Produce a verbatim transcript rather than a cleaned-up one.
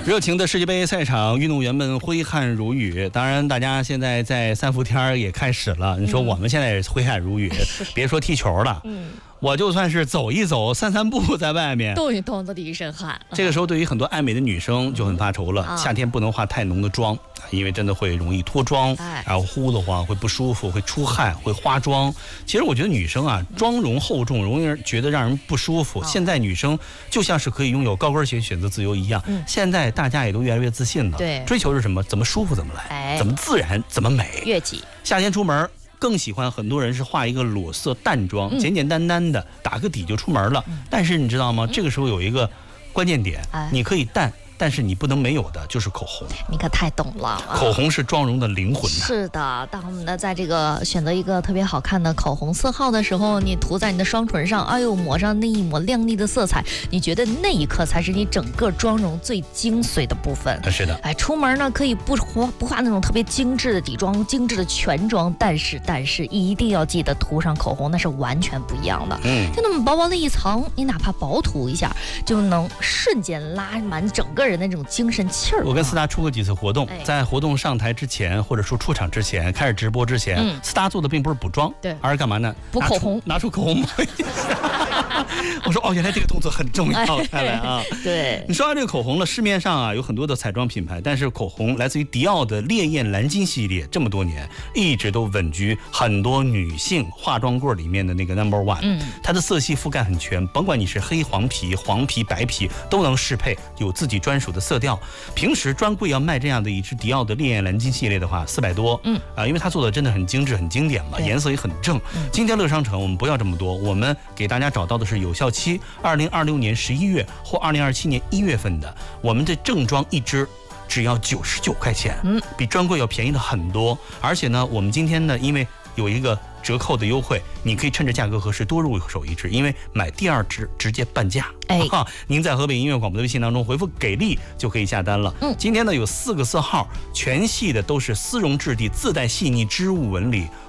热情的世界杯赛场，运动员们挥汗如雨。当然，大家现在在三伏天也开始了。你说我们现在也挥汗如雨，嗯、别说踢球了，嗯，我就算是走一走、散散步，在外面动一动都得一身汗。 这个时候，对于很多爱美的女生就很发愁了。嗯、夏天不能化太浓的妆，因为真的会容易脱妆，哎、然后呼得慌，会不舒服，会出汗，会花妆。其实我觉得女生啊，妆容厚重，容易觉得让人不舒服。嗯、现在女生就像是可以拥有高跟鞋选择自由一样。嗯、现在大家也都越来越自信了。对，追求是什么？怎么舒服怎么来，哎、怎么自然怎么美。 越挤。 夏天出门更喜欢，很多人是画一个裸色淡妆，嗯、简简单单的打个底就出门了。嗯、但是你知道吗？嗯、这个时候有一个关键点，哎、你可以淡。但是你不能没有的就是口红， 你可太懂了。 口红是妆容的灵魂。 是的，当我们的在这个选择一个特别好看的口红色号的时候，你涂在你的双唇上，哎呦，抹上那一抹亮丽的色彩，你觉得那一刻才是你整个妆容最精髓的部分。 是的， 哎，出门呢可以不画不画那种特别精致的底妆、精致的全妆，但是但是一定要记得涂上口红，那是完全不一样的。嗯，就那么薄薄的一层，你哪怕薄涂一下，就能瞬间拉满整个人的这种精神气儿。 我跟思达出过几次活动，哎、在活动上台之前，或者说出场之前，开始直播之前，嗯、思达做的并不是补妆，对，而是干嘛呢？ 补口红， 拿出口红抹一下。我说哦，原来这个动作很重要，看来啊， 对。 你说到这个口红了，市面上啊有很多的彩妆品牌，但是口红来自于迪奥的烈焰蓝金系列，这么多年一直都稳居很多女性化妆柜里面的那个 number one。嗯，它的色系覆盖很全，甭管你是黑黄皮、黄皮、白皮，都能适配，有自己专属的色调。平时专柜要卖这样的一支迪奥的烈焰蓝金系列的话，四百多。嗯啊，因为它做的真的很精致、很经典嘛，颜色也很正。嗯、今天乐商城我们不要这么多，我们给大家找到的是有效期二零二六年十一月或二零二七年一月份的，我们的正装一支只要九十九块钱，嗯，比专柜要便宜了很多。而且呢，我们今天呢，因为有一个折扣的优惠，你可以趁着价格合适多入手一支，因为买第二支直接半价。哎，啊、您在河北音乐广播的微信当中回复给力就可以下单了。嗯，今天呢有四个色号，全系的都是丝绒质地，自带细腻织物纹理，